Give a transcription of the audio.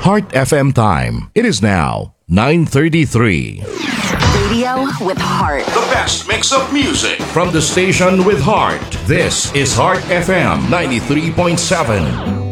Heart FM time. It is now 9:33. Radio with heart. The best mix of music from the station with heart. This is Heart FM 93.7.